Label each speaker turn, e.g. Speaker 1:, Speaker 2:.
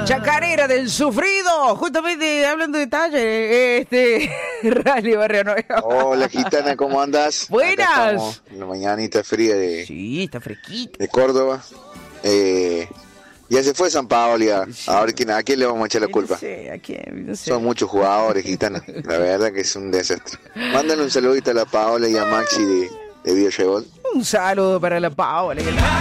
Speaker 1: Chacarera del sufrido. Justamente hablando de talle, Rally Barrio Nuevo.
Speaker 2: Hola, gitana, ¿cómo andás?
Speaker 1: Buenas.
Speaker 2: En la mañanita fría
Speaker 1: Sí, está fresquito.
Speaker 2: de Córdoba. Ya se fue San Paoli. Ahora, ¿a quién le vamos a echar la culpa?
Speaker 1: No sé, ¿a quién? No sé.
Speaker 2: Son muchos jugadores, gitana. La verdad que es un desastre. Mándale un saludito a la Paola y a Maxi de Videollegol.
Speaker 1: Un saludo para la Paola.